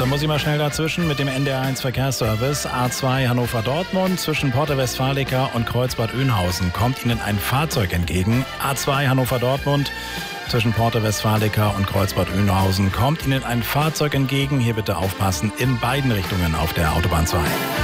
da muss ich mal schnell dazwischen mit dem NDR1 Verkehrsservice. A2 Hannover-Dortmund zwischen Porta Westfalica und Kreuzbad Oeynhausen kommt Ihnen ein Fahrzeug entgegen. A2 Hannover-Dortmund zwischen Porta Westfalica und Kreuzbad Oeynhausen kommt Ihnen ein Fahrzeug entgegen. Hier bitte aufpassen, in beiden Richtungen auf der Autobahn 2.